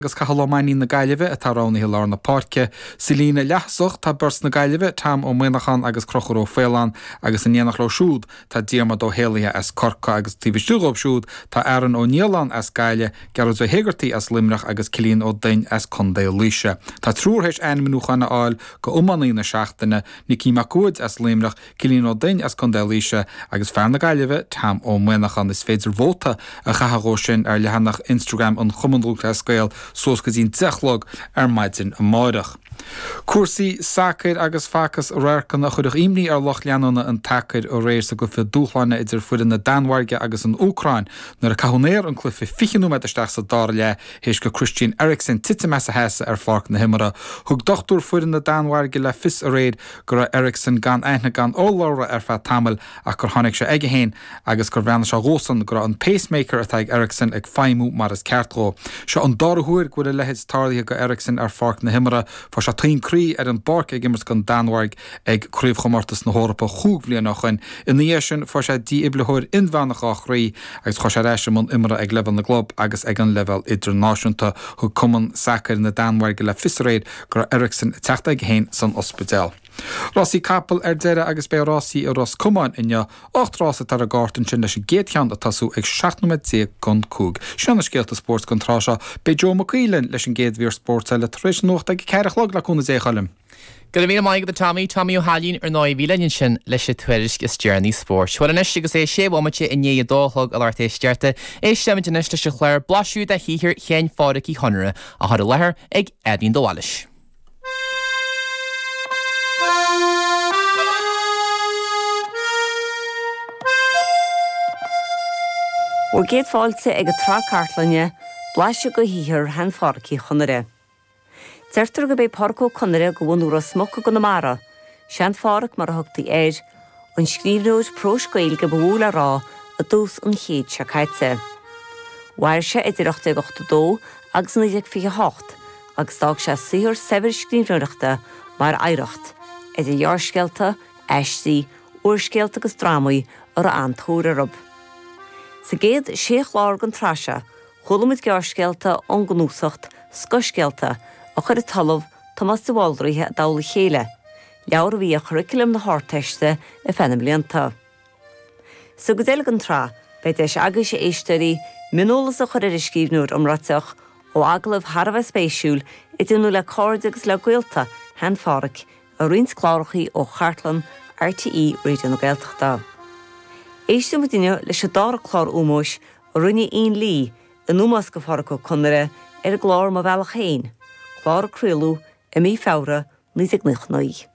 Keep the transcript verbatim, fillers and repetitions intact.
agus cahalómaní na gaiileh a tarránaí lá na páce, Silína leachsoch tá burs na gaiileh tam ó muinachan agus crocharó félan agus in dhéanach siúd tá diarmad ó héalaithe as corca agus tíbhistúgóp siúd tá airan ó nílan as gaiile gearad ó hégartaí as limrach agus cilín ó dain as condé líise. Tá trúrhéis ein minúchanna áil go ummaní na seachtainna ní címacuid as limrach cilín ó dain as condé líise agus fear na gaiileh tam ó muinachan is féidir bhóta a chathagó sin ar lehanach Instagram an chumandúcha scéil soos go dtín dechlog ar maidin a máireach. Cuasaí sacr agus facas réircan a chuideach imní ar loch leanúna an tacaid ó réir a go fi dúchláine idir fuidir na Danmhairge agus an Úcrain nar a cahunéir an clufi fichinú meisteach sa dar le héis go Christian Eriksen tite me a heasa ar farc na himara. Thug dochtúr fuidir na Danmhairge le fis a réid gur Eriksen gan aithne gan ólára ar fe tamil a gur tháinig se aige héin agus gur bhena se rósan gur an pacemaker atá Eriksen ag feimú mar is ceartló. Se an darhuair go le lehéid tarlaithe go Eriksen ar farc na himara for se taon crí ar an barc ag immers gan Danmhairg ag críomhchomartas na hórappa chúg nach chuin. In níos sin for se dí iblethir inmhenach á chraí agus cho sé réise man imara ag level na glob agus ag an level internationalta chu cuman sacr na Danmhairge le fisaréid gur Eriksen teachta ag héin san ospidéal. Rossi Capel ar deire agus bé Rossi a Ros Cumáin inne ocht rása tar a gátain sin leis géadchean a tasú ag seachtnúid gon cúg. Seanna scéalta sports contráise be Joe McQuillan leis an géadhíor sports eile tríis nócht ag ceirichlog le cúna échalim. Go mí maigad a Tommy Tommy O'Halín ar náid bhílein sin leis sé tuairis gus Journey Sport. Bhfuil anis agus é sé bhhamate in é dóthg a láirta éistearta é seimiid in iste se chléir blasú a híhir chéin fáda í chonra a thud lethir ag Edín Dóhalis. Ó géad fáilte ag a trá cartlanne, blaise go híhir hen farcí chonare. Teirtar go bé parcó chonare go bhfuil úra smocha go na mara, sean farach mar a thugtaí éir, an scríbhróid próscail go bhúla rá a dús an chéad se caite. Wair se idir ochta ochta dó agus na ag fi hocht, agus dag se suúr sever scríbhróireachta mar aireacht, idir jarsgelta, eistí, uorsgelta agus drámaí ar a antóra rub. Sa géad séch lár gan trasha, cholamid gearsgelta an gnúsacht, scosgelta, a chur a talamh Thomas de Waldríthe a dála chéile, leabhar bhí a curriculum na háteiste a fennim blianta. Sa go déile an trá, beit éis agus sé éisteirí minolalas a chur ar scríbhnúir amráteach ó aglah Harbheith spéisiúil i dtínú le cóird agus le gaolta hen fáric a rins chlárachaí ó Chartlan R T E réidir na Gaeltachta. Éiste mu duine leis a dára chlár úmóis a rinne on lí in númas go farco chunare ar a glár má bhealach héin, chlár cruúlú i mí fára níos ag nuch naí.